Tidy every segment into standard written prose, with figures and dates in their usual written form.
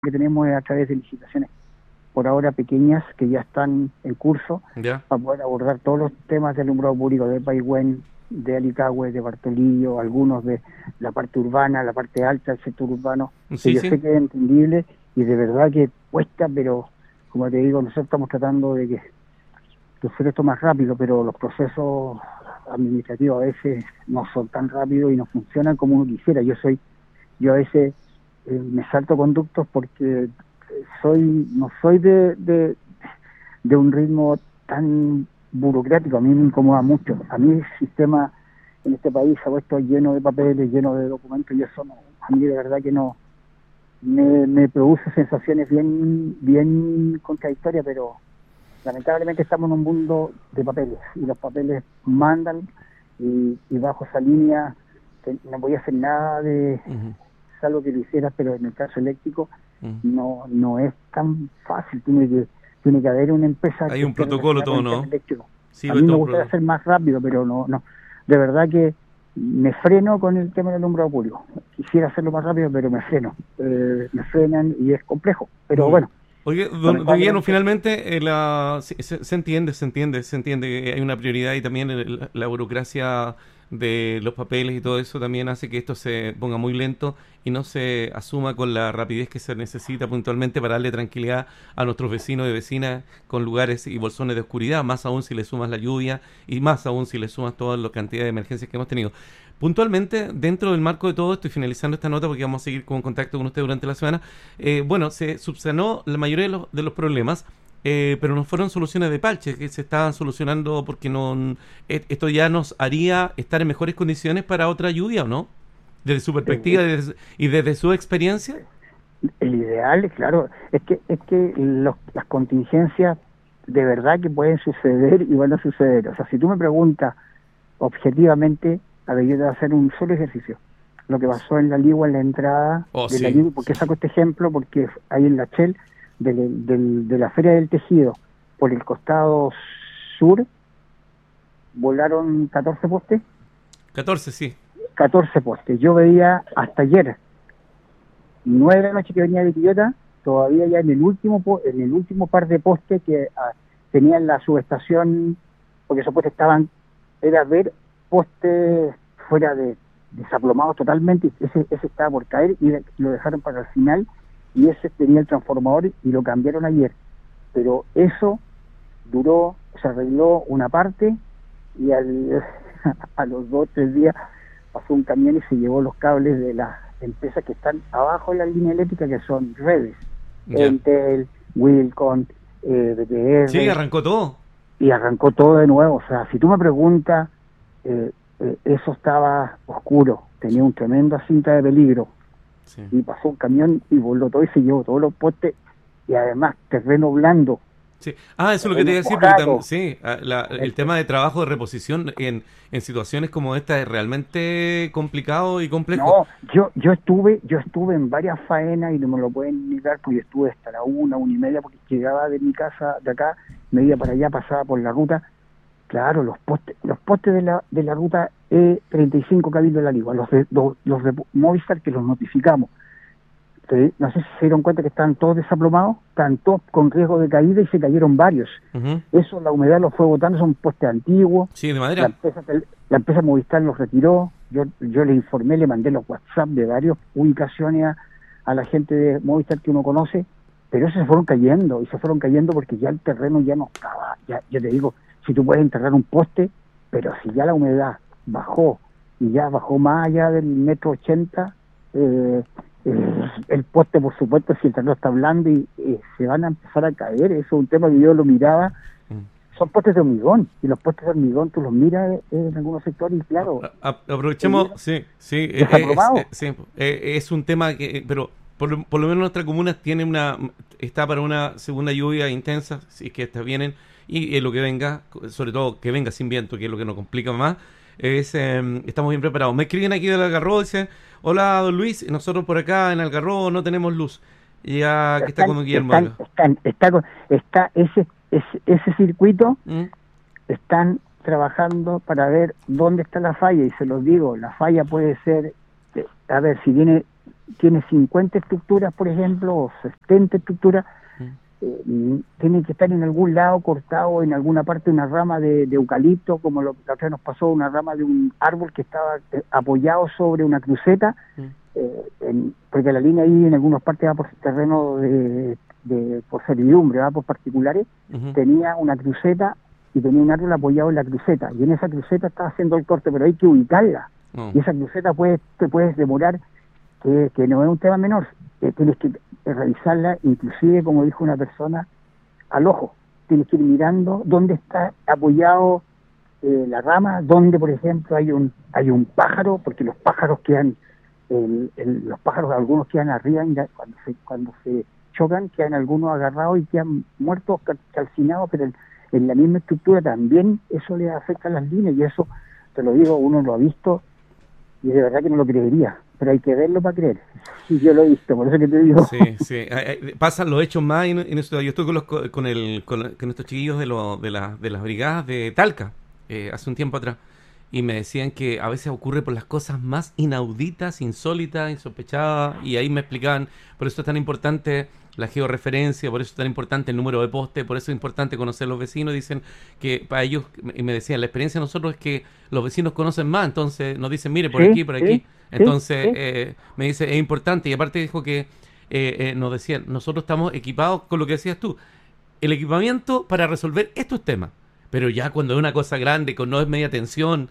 que tenemos es a través de licitaciones por ahora pequeñas que ya están en curso Ya. para poder abordar todos los temas de alumbrado público de Paihuén, de Alicagüe, de Bartolillo, algunos de la parte urbana, la parte alta del sector urbano, que Sí, yo sí. sé que es entendible y de verdad que cuesta, pero como te digo, nosotros estamos tratando de hacer esto más rápido, pero los procesos administrativos a veces no son tan rápidos y no funcionan como uno quisiera. Yo a veces me salto conductos porque no soy de un ritmo tan burocrático, a mí me incomoda mucho. A mí el sistema en este país se ha puesto lleno de papeles, lleno de documentos, y eso no, a mí de verdad que no, me produce sensaciones bien contradictorias, pero lamentablemente estamos en un mundo de papeles, y los papeles mandan, y bajo esa línea no voy a hacer nada Ujú, salvo que lo hicieras, pero en el caso eléctrico ujú. no es tan fácil, tiene que haber una empresa Hay que un esté protocolo relacionada con todo, el tema ¿no? eléctrico. Sí, A pues mí me todo un gustaría protocolo. hacer más rápido, pero no, de verdad que me freno con el tema del alumbrado público. Quisiera hacerlo más rápido, pero me freno, me frenan y es complejo, pero Muy bien. bueno, Oye, don Guillermo, lamentablemente. finalmente se entiende, se entiende que hay una prioridad y también la burocracia de los papeles y todo eso también hace que esto se ponga muy lento y no se asuma con la rapidez que se necesita puntualmente para darle tranquilidad a nuestros vecinos y vecinas con lugares y bolsones de oscuridad, más aún si le sumas la lluvia y más aún si le sumas toda la cantidad de emergencias que hemos tenido. Puntualmente, dentro del marco de todo esto y finalizando esta nota porque vamos a seguir con contacto con usted durante la semana, bueno, se subsanó la mayoría de los problemas, pero no fueron soluciones de parche, que se estaban solucionando porque no esto ya nos haría estar en mejores condiciones para otra lluvia, ¿o no? Desde su perspectiva eh, y desde su experiencia. el ideal, claro, es que las contingencias de verdad que pueden suceder y van a suceder. O sea, si tú me preguntas objetivamente, a ver, yo te voy a hacer un solo ejercicio. Lo que pasó en la Ligua, en la entrada Oh, de la sí. Ligua, ¿por qué saco este ejemplo? Porque ahí en la Shell, de la Feria del Tejido, por el costado sur, volaron 14 postes. 14, sí. 14 postes. Yo veía hasta ayer, 9 de la noche que venía de Quillota, todavía ya en el último par de postes que tenían la subestación, porque esos postes era ver postes fuera desaplomados totalmente, ese estaba por caer y lo dejaron para el final, y ese tenía el transformador y lo cambiaron ayer. Pero eso se arregló una parte, y a los 2 o 3 días pasó un camión y se llevó los cables de las empresas que están abajo de la línea eléctrica, que son redes, Ya. Entel, Wilcon, Sí, BTR, arrancó todo. y arrancó todo de nuevo. O sea, si tú me preguntas, eso estaba oscuro, tenía un tremenda cinta de peligro, Sí. y pasó un camión y voló todo y se llevó todos los postes, y además terreno blando, Sí. Ah, eso es lo que te terreno iba a decir, porque mojado. sí, el tema de trabajo de reposición en situaciones como esta es realmente complicado y complejo. No, yo estuve en varias faenas y no me lo pueden negar, porque yo estuve hasta la 1, 1:30, porque llegaba de mi casa de acá, me iba para allá, pasaba por la ruta. Claro, los postes de la ruta E35 Cabildo de la Ligua, los de Movistar, que los notificamos. No sé si se dieron cuenta que estaban todos desaplomados, estaban todos con riesgo de caída, y se cayeron varios. Ujú. Eso la humedad los fue botando, son postes antiguos. Sí, de La madera. empresa, la empresa Movistar los retiró. Yo le informé, le mandé los WhatsApp de varias ubicaciones a la gente de Movistar que uno conoce, pero esos se fueron cayendo, y se fueron cayendo porque ya el terreno ya no estaba. Ya te digo, si tú puedes enterrar un poste, pero si ya la humedad bajó, y ya bajó más allá del 1,80 m, el poste, por supuesto, si el terreno está blando, y se van a empezar a caer. Eso es un tema que yo lo miraba. Mm. Son postes de hormigón, y los postes de hormigón tú los miras en algunos sectores, y claro, Aprovechemos, seguían sí, sí, desaplomados. sí, es un tema que, pero por lo menos nuestra comuna tiene está para una segunda lluvia intensa, si es que estas vienen, y lo que venga, sobre todo que venga sin viento, que es lo que nos complica más, estamos bien preparados. Me escriben aquí del Algarrobo, dicen, hola don Luis, nosotros por acá en Algarrobo no tenemos luz, ya que está Están, con Guillermo están, acá. están, está ese circuito, ¿Mm? están trabajando para ver dónde está la falla, y se los digo, la falla puede ser, a ver, si viene tiene 50 estructuras, por ejemplo, o 70 estructuras, tiene que estar en algún lado cortado, en alguna parte una rama de eucalipto, como la otra vez nos pasó, una rama de un árbol que estaba apoyado sobre una cruceta, porque la línea ahí en algunas partes va por terreno por servidumbre, va por particulares, tenía una cruceta y tenía un árbol apoyado en la cruceta, y en esa cruceta estaba haciendo el corte, pero hay que ubicarla, y esa cruceta te puedes demorar, que no es un tema menor, tienes que revisarla, inclusive, como dijo una persona, al ojo, tienes que ir mirando dónde está apoyado la rama, donde, por ejemplo, hay un pájaro, porque los pájaros quedan, los pájaros algunos quedan arriba, cuando se chocan, quedan algunos agarrados y quedan muertos, calcinados, pero en la misma estructura también eso le afecta a las líneas, y eso, te lo digo, uno lo ha visto, y de verdad que no lo creería, pero hay que verlo para creer. Sí, yo lo he visto, por eso que te digo. Sí. Pasan los hechos más en eso. Yo estoy con estos chiquillos de las brigadas de Talca, hace un tiempo atrás, y me decían que a veces ocurre por las cosas más inauditas, insólitas, insospechadas, y ahí me explicaban, por eso es tan importante la georreferencia, por eso es tan importante el número de poste, por eso es importante conocer los vecinos. Dicen que para ellos, y me decían, la experiencia de nosotros es que los vecinos conocen más, entonces nos dicen, mire, por aquí, por aquí. Entonces, me dice, es importante, y aparte dijo que nos decían, nosotros estamos equipados con lo que decías tú, el equipamiento para resolver estos temas, pero ya cuando es una cosa grande, con no es media tensión,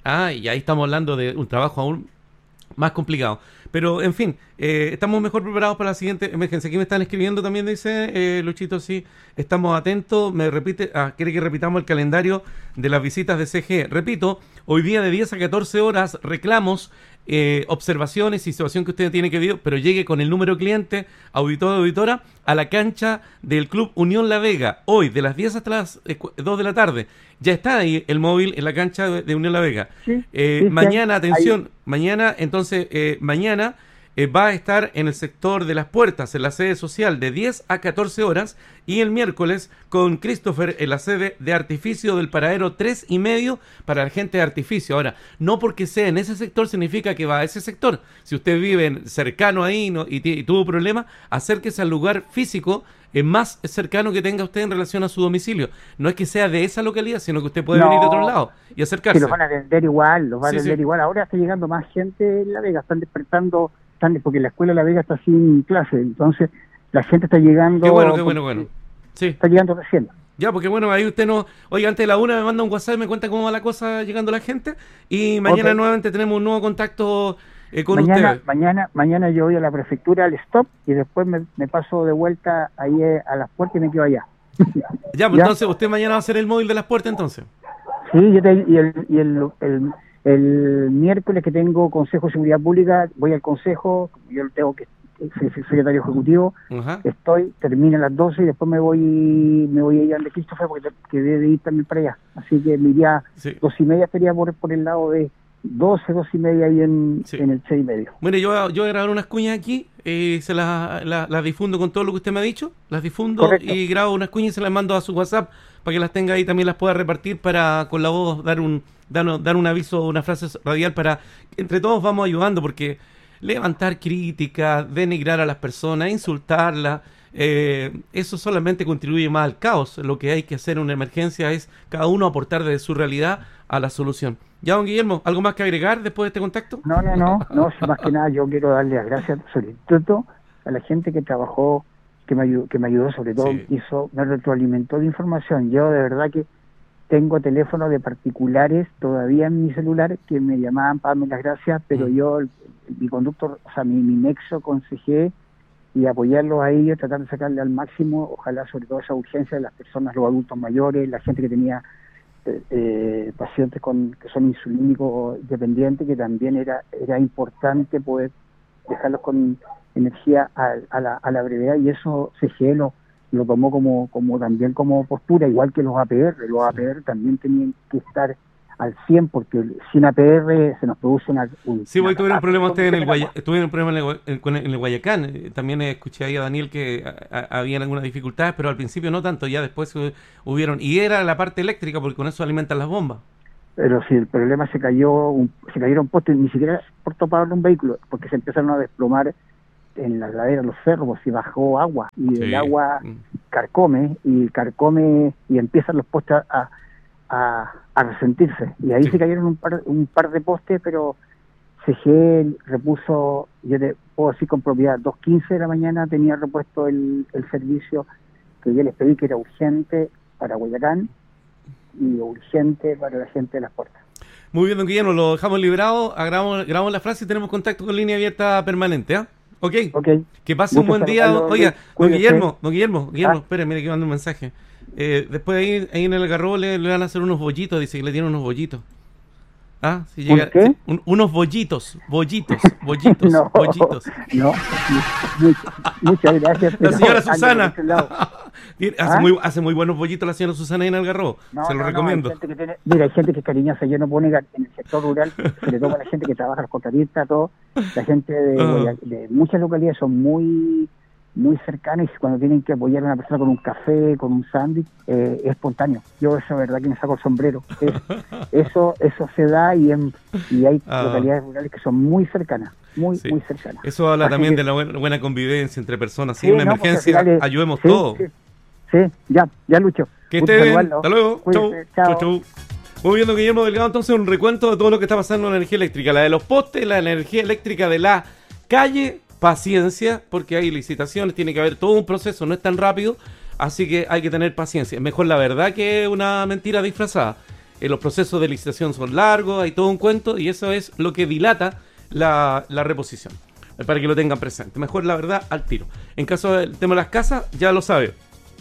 y ahí estamos hablando de un trabajo aún más complicado. Pero, en fin, estamos mejor preparados para la siguiente emergencia. Aquí me están escribiendo también, dice Luchito, sí, estamos atentos. Me repite, quiere que repitamos el calendario de las visitas de CGE. Repito, hoy día de 10 a 14 horas, reclamos, observaciones y situación que usted tiene que ver, pero llegue con el número cliente, auditor o auditora, a la cancha del Club Unión La Vega, hoy de las 10 hasta las 2 de la tarde. Ya está ahí el móvil en la cancha de Unión La Vega. Mañana, atención, mañana, entonces, mañana va a estar en el sector de las puertas, en la sede social, de 10 a 14 horas, y el miércoles con Christopher en la sede de Artificio del Paradero 3,5 para la gente de Artificio. Ahora, no porque sea en ese sector significa que va a ese sector. Si usted vive cercano ahí y tuvo problemas, acérquese al lugar físico más cercano que tenga usted en relación a su domicilio. No es que sea de esa localidad, sino que usted puede venir de otro lado y acercarse. Sí, los van a atender igual, igual. Ahora está llegando más gente en La Vega, están despertando, porque la escuela de La Vega está sin clase, entonces la gente está llegando. Qué bueno. Sí. Está llegando recién. Ya, porque bueno, ahí usted oiga, antes de la 1 me manda un WhatsApp y me cuenta cómo va la cosa llegando la gente, y mañana nuevamente tenemos un nuevo contacto con ustedes. Mañana yo voy a la prefectura al stop y después me paso de vuelta ahí a las puertas y me quedo allá. Ya, pues entonces usted mañana va a hacer el móvil de las puertas entonces. Sí, el miércoles que tengo Consejo de Seguridad Pública, voy al Consejo, yo tengo que soy secretario ejecutivo, termino a las 12 y después me voy a ir al de Christopher porque debe ir también para allá. Así que me iría 2:30, estaría por el lado de 2:30 ahí en el 6:30. Bueno, yo voy a grabar unas cuñas aquí, se las difundo con todo lo que usted me ha dicho, las difundo. Correcto. Y grabo unas cuñas y se las mando a su WhatsApp para que las tenga ahí, también las pueda repartir para con la voz dar un aviso, una frase radial para entre todos vamos ayudando, porque levantar críticas, denigrar a las personas, insultarlas, eso solamente contribuye más al caos. Lo que hay que hacer en una emergencia es cada uno aportar desde su realidad a la solución. Ya, don Guillermo, ¿algo más que agregar después de este contacto? No, más que nada yo quiero darle las gracias sobre todo a la gente que trabajó, que me ayudó sobre todo, me retroalimentó de información. Yo de verdad que tengo teléfonos de particulares todavía en mi celular que me llamaban para darme las gracias, pero yo, mi conductor, o sea, mi nexo con CGE y apoyarlos a ellos, tratar de sacarle al máximo, ojalá sobre todo esa urgencia de las personas, los adultos mayores, la gente que tenía pacientes que son insulínicos dependientes, que también era importante poder dejarlos con energía a la brevedad, y eso CGE lo tomó como también como postura, igual que los APR. Los APR también tenían que estar al 100, porque sin APR se nos produce porque tuvieron problemas ustedes tuvieron problemas en el Guayacán. También escuché ahí a Daniel que habían algunas dificultades, pero al principio no tanto, ya después hubieron, y era la parte eléctrica, porque con eso alimentan las bombas. Pero si el problema se cayeron postes, ni siquiera por toparle un vehículo, porque se empezaron a desplomar en la ladera de los cerros, pues, si bajó agua, y Sí. el agua carcome y empiezan los postes a resentirse. Y ahí Sí. se cayeron un par de postes, pero CGE repuso, yo te puedo decir con propiedad, 2:15 de la mañana tenía repuesto el servicio que yo les pedí, que era urgente para Guayacán y urgente para la gente de Las Puertas. Muy bien, don Guillermo, lo dejamos liberado, grabamos la frase y tenemos contacto con línea abierta permanente, ¿ah? Ok. Ok. Que pase un Gusto buen día. saludarlo, Oiga, cuídese. don Guillermo, espere, mire que manda un mensaje. Después ahí en el Algarrobo le van a hacer unos bollitos, dice que le tienen unos bollitos. ¿Ah? Si llega, qué? sí, unos bollitos. No, bollitos. no. Muchas gracias. La pero señora ando por Susana. ese lado. Hace muy buenos bollitos la señora Susana ahí en Algarrobo. No, Se lo no, recomiendo. hay gente que tiene, mira, hay gente que es cariñosa, yo no puedo negar, en el sector rural se le toma a la gente que trabaja, los contratistas, todo, la gente de muchas localidades son muy cercanas, y cuando tienen que apoyar a una persona con un café, con un sándwich, es espontáneo. Yo eso, verdad, que me saco el sombrero. Eso se da, y hay localidades rurales que son muy cercanas, muy cercanas. Eso habla Así también que, de la buena convivencia entre personas. Si sí, hay una no, porque emergencia, al final ayudemos sí, todos. Sí, ya, Lucho. Que Gusto esté bien. saludarlo. Hasta luego. Cuídese, Chau. Muy bien, don Guillermo Delgado. Entonces, un recuento de todo lo que está pasando en la energía eléctrica. La de los postes, la energía eléctrica de la calle. Paciencia, porque hay licitaciones, tiene que haber todo un proceso, no es tan rápido, así que hay que tener paciencia. Es mejor la verdad que una mentira disfrazada. Los procesos de licitación son largos, hay todo un cuento, y eso es lo que dilata la reposición. Para que lo tengan presente. Mejor la verdad al tiro. En caso del tema de las casas, ya lo sabe.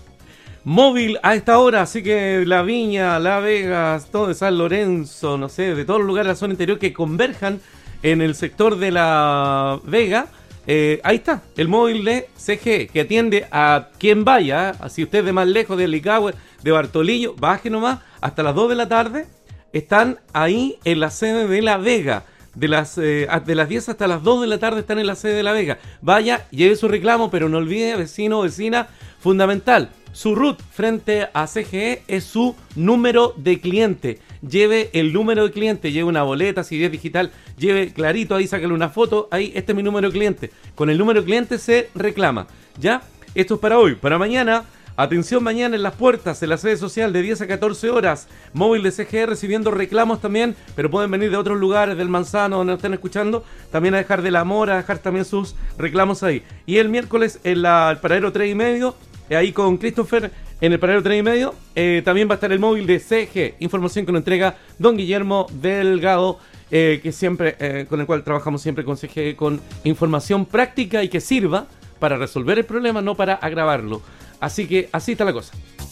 Móvil a esta hora, así que La Viña, La Vega, todo de San Lorenzo, no sé, de todos los lugares de la zona interior que converjan en el sector de La Vega. Ahí está, el móvil de CGE, que atiende a quien vaya. Si usted es de más lejos, de Licahue, de Bartolillo, baje nomás, hasta las 2 de la tarde. Están ahí en la sede de La Vega. De las 10 hasta las 2 de la tarde están en la sede de La Vega. Vaya, lleve su reclamo, pero no olvide, vecino o vecina, fundamental. Su RUT frente a CGE es su número de cliente. Lleve el número de cliente, lleve una boleta, si es digital, lleve clarito ahí, sácale una foto, ahí, este es mi número de cliente. Con el número de cliente se reclama, ¿ya? Esto es para hoy. Para mañana, atención, mañana en Las Puertas, en la sede social, de 10 a 14 horas, móvil de CGE recibiendo reclamos también, pero pueden venir de otros lugares, del Manzano, donde nos estén escuchando, también a dejar de La Mora, a dejar también sus reclamos ahí. Y el miércoles en el paradero 3:30, ahí con Christopher, en el paradero 3:30, también va a estar el móvil de CGE, información que nos entrega don Guillermo Delgado, que siempre, con el cual trabajamos siempre con CGE, con información práctica y que sirva para resolver el problema, no para agravarlo. Así que así está la cosa.